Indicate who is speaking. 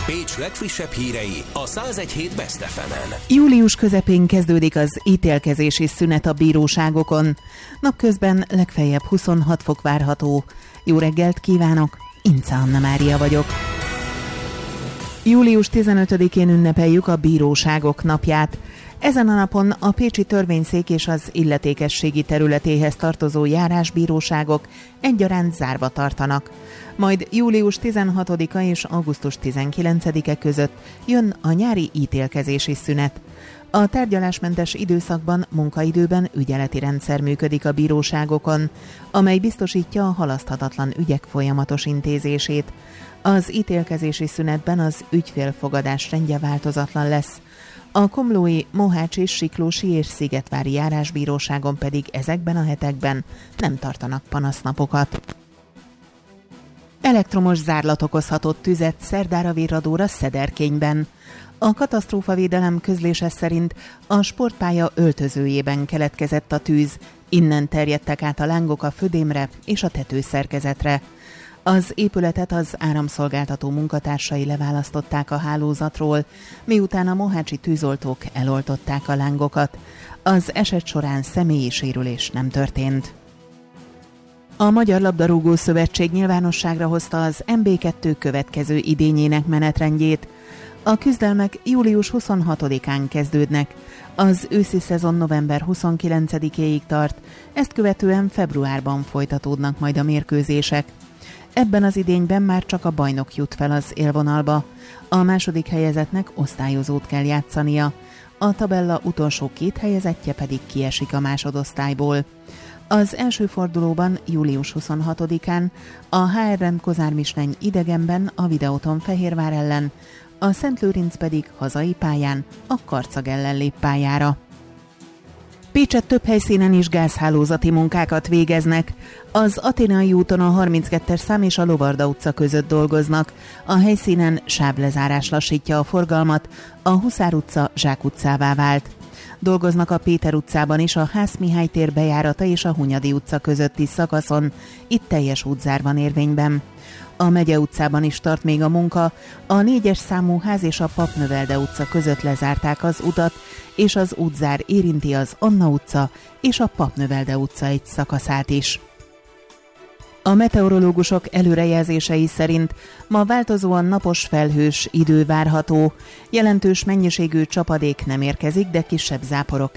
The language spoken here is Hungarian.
Speaker 1: Pécs legfrissebb hírei a 101.7 Best FM-en.
Speaker 2: Július közepén kezdődik az ítélkezési szünet a bíróságokon. Napközben legfeljebb 26 fok várható. Jó reggelt kívánok, Ince Anna Mária vagyok. Július 15-én ünnepeljük a bíróságok napját. Ezen a napon a pécsi törvényszék és az illetékességi területéhez tartozó járásbíróságok egyaránt zárva tartanak. Majd július 16-a és augusztus 19-e között jön a nyári ítélkezési szünet. A tárgyalásmentes időszakban munkaidőben ügyeleti rendszer működik a bíróságokon, amely biztosítja a halaszthatatlan ügyek folyamatos intézését. Az ítélkezési szünetben az ügyfélfogadás rendje változatlan lesz. A komlói, mohácsi, siklósi és szigetvári járásbíróságon pedig ezekben a hetekben nem tartanak panasznapokat. Elektromos zárlat okozhatott tüzet szerdára virradóra Szederkényben. A katasztrófavédelem közlése szerint a sportpálya öltözőjében keletkezett a tűz, innen terjedtek át a lángok a födémre és a tetőszerkezetre. Az épületet az áramszolgáltató munkatársai leválasztották a hálózatról, miután a mohácsi tűzoltók eloltották a lángokat. Az eset során személyi sérülés nem történt. A Magyar Labdarúgó Szövetség nyilvánosságra hozta az MB2 következő idényének menetrendjét. A küzdelmek július 26-án kezdődnek. Az őszi szezon november 29-éig tart, ezt követően februárban folytatódnak majd a mérkőzések. Ebben az idényben már csak a bajnok jut fel az élvonalba. A második helyezettnek osztályozót kell játszania. A tabella utolsó két helyezettje pedig kiesik a másodosztályból. Az első fordulóban július 26-án a HRM Kozármisneny idegenben a Videóton Fehérvár ellen, a Szentlőrinc pedig hazai pályán a Karcag ellen lép pályára. Pécset több helyszínen is gázhálózati munkákat végeznek. Az Athénai úton a 32-es szám és a Lovarda utca között dolgoznak. A helyszínen sávlezárás lassítja a forgalmat, a Huszár utca Zsák utcává vált. Dolgoznak a Péter utcában is, a Ház Mihály tér bejárata és a Hunyadi utca közötti szakaszon, itt teljes útzár van érvényben. A Megye utcában is tart még a munka, a 4-es számú ház és a Papnövelde utca között lezárták az utat, és az útzár érinti az Anna utca és a Papnövelde utca egy szakaszát is. A meteorológusok előrejelzései szerint ma változóan napos felhős idő várható. Jelentős mennyiségű csapadék nem érkezik, de kisebb záporok